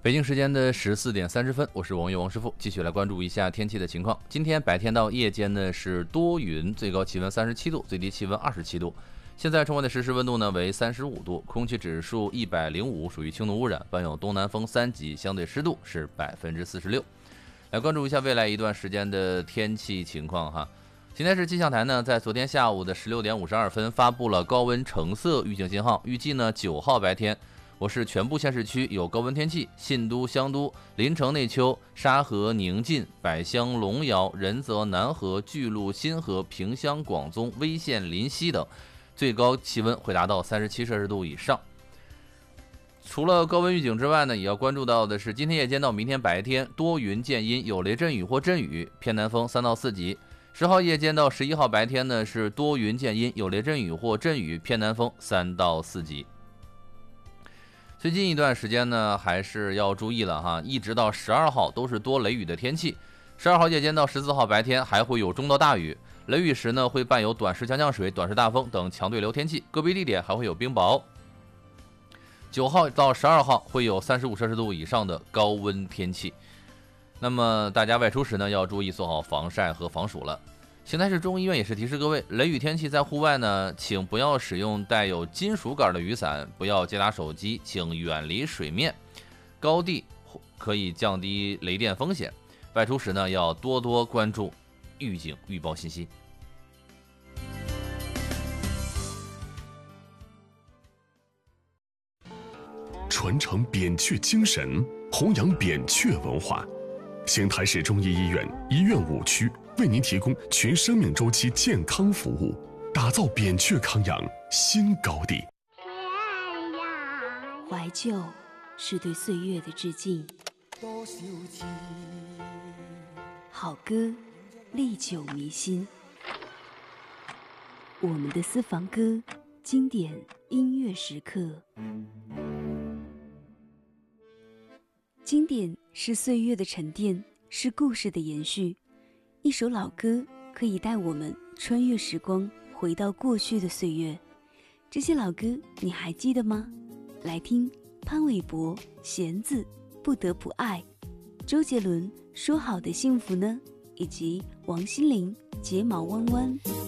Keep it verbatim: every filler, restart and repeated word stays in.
北京时间的十四点三十分，我是王岳王师傅，继续来关注一下天气的情况。今天白天到夜间呢是多云，最高气温三十七度，最低气温二十七度。现在窗外的实时温度呢为三十五度，空气指数一百零五，属于轻度污染，伴有东南风三级，相对湿度是百分之四十六。来关注一下未来一段时间的天气情况哈。邢台市气象台呢，在昨天下午的十六点五十二分发布了高温橙色预警信号，预计呢九号白天，我市全部县市区有高温天气，信都、香都、临城、内丘、沙河、宁晋、百乡、龙窑、仁泽、南河、巨鹿、新河、萍乡、广宗、威县、临西等，最高气温会达到三十七摄氏度以上。除了高温预警之外呢，也要关注到的是今天夜间到明天白天多云见阴，有雷阵雨或阵雨，偏南风三到四级。十号夜间到十一号白天呢是多云见阴，有雷阵雨或阵雨，偏南风三到四级。最近一段时间呢还是要注意了哈，一直到十二号都是多雷雨的天气。十二号夜间到十四号白天还会有中到大雨，雷雨时呢会伴有短时强降水、短时大风等强对流天气，个别地点还会有冰雹。九号到十二号会有三十五摄氏度以上的高温天气。那么大家外出时呢要注意做好防晒和防暑了。邢台市中医院也是提示各位，雷雨天气在户外呢，请不要使用带有金属杆的雨伞，不要接拉手机，请远离水面、高地，可以降低雷电风险。外出时呢要多多关注预警预报信息。 传承扁鹊精神，弘扬扁鹊文化。邢台市中医医院医院五区为您提供全生命周期健康服务，打造扁鹊康养新高地。 怀旧是对岁月的致敬，好歌历久弥新。我们的私房歌，经典音乐时刻。经典是岁月的沉淀，是故事的延续。一首老歌可以带我们穿越时光，回到过去的岁月。这些老歌你还记得吗？来听潘玮柏《弦子不得不爱》，周杰伦《说好的幸福呢》，以及王心凌《睫毛弯弯》。